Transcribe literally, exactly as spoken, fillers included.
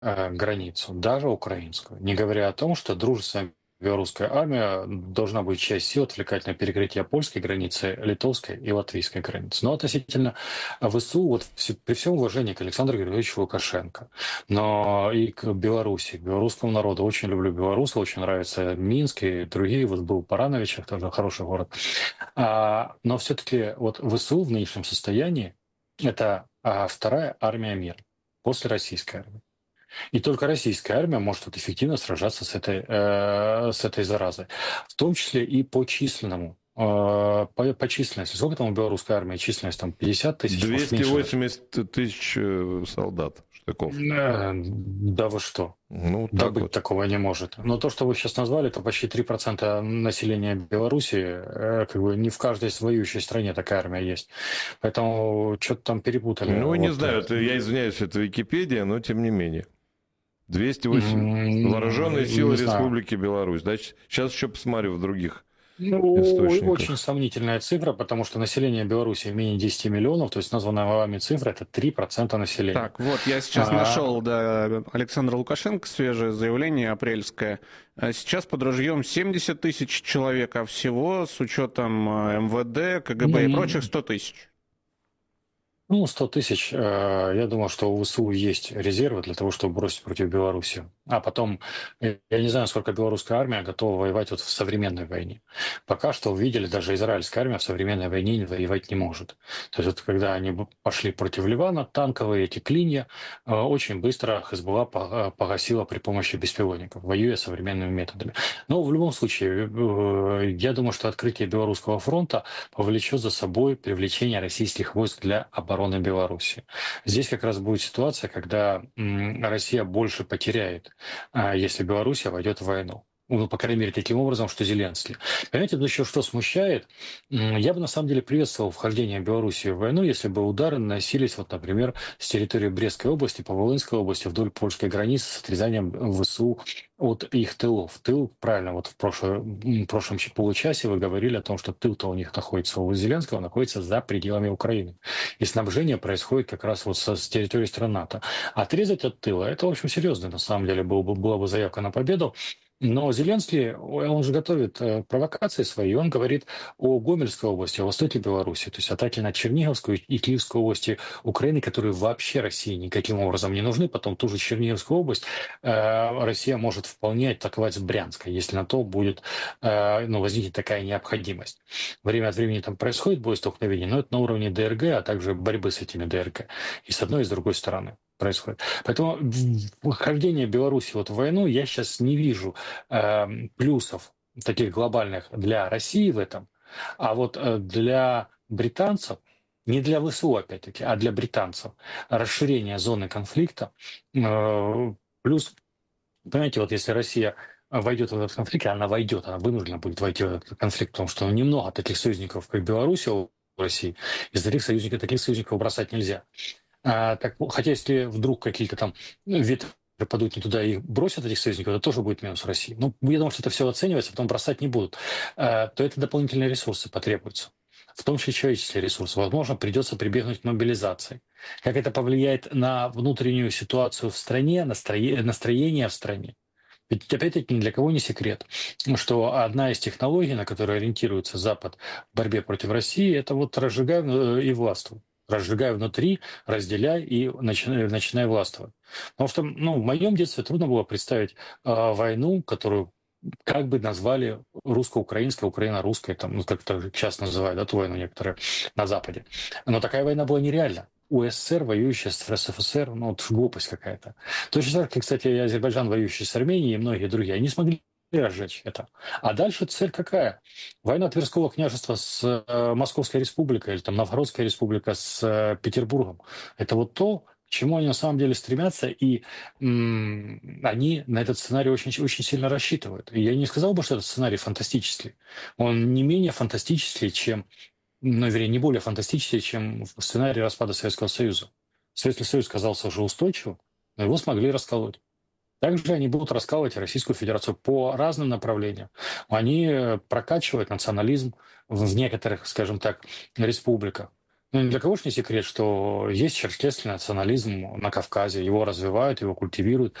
э, границу, даже украинскую, не говоря о том, что дружественная белорусская армия должна быть часть сил отвлекать на перекрытие польской границы, литовской и латвийской границы. Но относительно ВСУ, вот все- при всем уважении к Александру Григорьевичу Лукашенко, но и к Беларуси, к белорусскому народу. Очень люблю белорусы, очень нравится Минск и другие. Вот был в Барановичах, тоже хороший город. А, но все-таки вот ВСУ в нынешнем состоянии это а, вторая армия мира после российской армии. И только российская армия может вот эффективно сражаться с этой, э, с этой заразой. В том числе и по численному. э, По, по численности. Сколько там у белорусской армии численность? Там пятьдесят тысяч, может, двести меньше даже. восемьдесят тысяч э, солдат, штыков. Э, Да вы что? Ну, Да так быть вот. такого не может. Но то, что вы сейчас назвали, это почти три процента населения Беларуси. э, Как бы не в каждой воюющей стране такая армия есть. Поэтому что-то там перепутали. Ну, не Вот, знаю, э, это, я извиняюсь, это Википедия, но тем не менее. двести восемь. Вооруженные м, силы не знаю. Республики Беларусь. Значит, сейчас еще посмотрю в других Ну, очень источниках. сомнительная цифра, потому что население Беларуси менее десяти миллионов, то есть названная вами цифра — это три процента населения. Так, вот я сейчас А, нашел, да, Александра Лукашенко, свежее заявление апрельское. А Сейчас под ружьем семьдесят тысяч человек, а всего с учетом э, МВД, КГБ и прочих м, сто тысяч. Ну, сто тысяч, э, я думаю, что у ВСУ есть резервы для того, чтобы бросить против Беларуси. А потом, э, я не знаю, сколько белорусская армия готова воевать вот в современной войне. Пока что увидели, даже израильская армия в современной войне не воевать не может. То есть вот когда они б- пошли против Ливана, танковые эти клинья, э, очень быстро Хезболла по- э, погасила при помощи беспилотников, воюя современными методами. Но в любом случае, э, я думаю, что открытие Белорусского фронта повлечет за собой привлечение российских войск для обороны Беларуси. Здесь как раз будет ситуация, когда м, Россия больше потеряет, а, если Белоруссия войдет в войну. Ну, по крайней мере, таким образом, что Зеленский. Понимаете, тут еще что смущает? М, Я бы, на самом деле, приветствовал вхождение Белоруссии в войну, если бы удары наносились, вот, например, с территории Брестской области по Волынской области вдоль польской границы с отрезанием ВСУ от их тылов. Тыл, правильно, вот в прошлом, м, прошлом ч- получасе вы говорили о том, что тыл-то у них находится, у Зеленского находится за пределами Украины. И снабжение происходит как раз вот со, с территории стран НАТО. Отрезать от тыла — это, в общем, серьезно, на самом деле, был бы, была бы заявка на победу. Но Зеленский, он же готовит э, провокации свои, он говорит о Гомельской области, о востоке Беларуси, то есть атаки на Черниговскую и Киевскую области Украины, которые вообще России никаким образом не нужны. Потом ту же Черниговскую область э, Россия может вполне атаковать с Брянска, если на то будет, э, ну, возникнет такая необходимость. Время от времени там происходит боестолкновение, но это на уровне ДРГ, а также борьбы с этими ДРГ. И с одной, и с другой стороны происходит. Поэтому вхождение Беларуси вот в войну я сейчас не вижу э, плюсов таких глобальных для России в этом, а вот э, для британцев, не для ВСУ опять-таки, а для британцев, расширение зоны конфликта, э, плюс, понимаете, вот если Россия войдет в этот конфликт, и она войдет, она вынуждена будет войти в этот конфликт, потому что немного таких союзников, как Беларусь у России, из таких союзников, таких союзников бросать нельзя. А, так, ну, хотя если вдруг какие-то там ну, ветры падут не туда и бросят этих союзников, это тоже будет минус России. Ну, я думаю, что это все оценивается, потом бросать не будут. А, то это дополнительные ресурсы потребуются. В том числе человеческие ресурсы. Возможно, придется прибегнуть к мобилизации. Как это повлияет на внутреннюю ситуацию в стране, настроение, настроение в стране? Ведь, опять-таки, ни для кого не секрет, что одна из технологий, на которую ориентируется Запад в борьбе против России, это вот разжигай э, и властвуй. Разжигай внутри, разделяй и начинай, начинай властвовать. Потому что ну, в моем детстве трудно было представить э, войну, которую как бы назвали русско-украинская, Украина-русская, там, ну, как это сейчас называют, да, ту войну некоторые на Западе. Но такая война была нереальна. У СССР, воюющая с РСФСР, ну, это ж глупость какая-то. Точно так, как, кстати, и Азербайджан, воюющий с Арменией, и многие другие, они смогли разжечь это. А дальше цель какая? Война Тверского княжества с э, Московской республикой или там Новгородская республика с э, Петербургом. Это вот то, к чему они на самом деле стремятся, и м, они на этот сценарий очень, очень сильно рассчитывают. И я не сказал бы, что этот сценарий фантастический. Он не менее фантастический, чем, ну, вернее, не более фантастический, чем сценарий распада Советского Союза. Советский Союз казался уже устойчивым, но его смогли расколоть. Также они будут раскалывать Российскую Федерацию по разным направлениям. Они э, прокачивают национализм в в некоторых, скажем так, республиках. Ну, ни для кого ж не секрет, что есть черкесский национализм на Кавказе, его развивают, его культивируют.